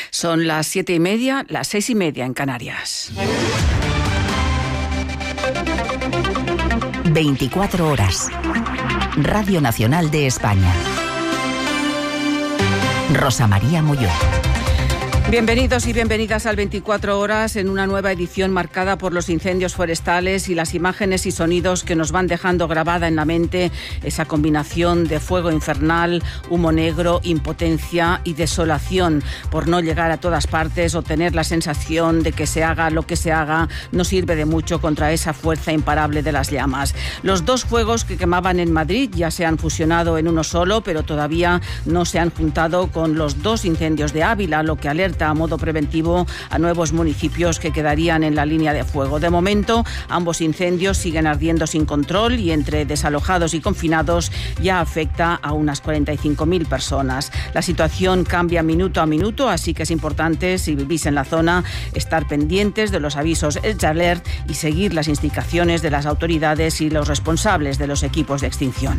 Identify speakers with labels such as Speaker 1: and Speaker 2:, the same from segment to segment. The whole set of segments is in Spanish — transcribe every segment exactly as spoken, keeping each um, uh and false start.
Speaker 1: Son las siete y media, las seis y media en Canarias.
Speaker 2: veinticuatro horas. Radio Nacional de España. Rosa María Molló.
Speaker 1: Bienvenidos y bienvenidas al veinticuatro horas, en una nueva edición marcada por los incendios forestales y las imágenes y sonidos que nos van dejando grabada en la mente esa combinación de fuego infernal, humo negro, impotencia y desolación por no llegar a todas partes o tener la sensación de que se haga lo que se haga no sirve de mucho contra esa fuerza imparable de las llamas. Los dos fuegos que quemaban en Madrid ya se han fusionado en uno solo, pero todavía no se han juntado con los dos incendios de Ávila, lo que alerta a modo preventivo a nuevos municipios que quedarían en la línea de fuego. De momento, ambos incendios siguen ardiendo sin control y entre desalojados y confinados ya afecta a unas cuarenta y cinco mil personas. La situación cambia minuto a minuto, así que es importante, si vivís en la zona, estar pendientes de los avisos Edge Alert y seguir las indicaciones de las autoridades y los responsables de los equipos de extinción.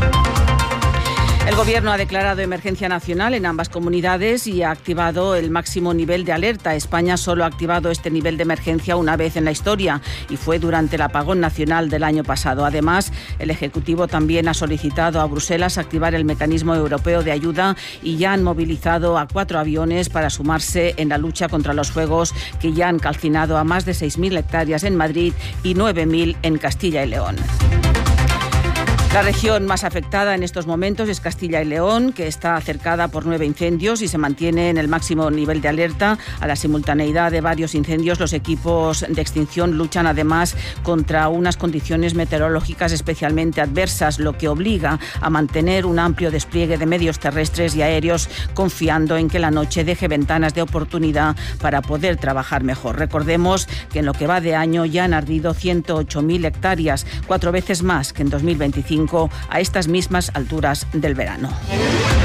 Speaker 1: El Gobierno ha declarado emergencia nacional en ambas comunidades y ha activado el máximo nivel de alerta. España solo ha activado este nivel de emergencia una vez en la historia y fue durante el apagón nacional del año pasado. Además, el Ejecutivo también ha solicitado a Bruselas activar el mecanismo europeo de ayuda y ya han movilizado a cuatro aviones para sumarse en la lucha contra los fuegos que ya han calcinado a más de seis mil hectáreas en Madrid y nueve mil en Castilla y León. La región más afectada en estos momentos es Castilla y León, que está cercada por nueve incendios y se mantiene en el máximo nivel de alerta. A la simultaneidad de varios incendios, los equipos de extinción luchan además contra unas condiciones meteorológicas especialmente adversas, lo que obliga a mantener un amplio despliegue de medios terrestres y aéreos, confiando en que la noche deje ventanas de oportunidad para poder trabajar mejor. Recordemos que en lo que va de año ya han ardido ciento ocho mil hectáreas, cuatro veces más que en dos mil veinticinco, a estas mismas alturas del verano.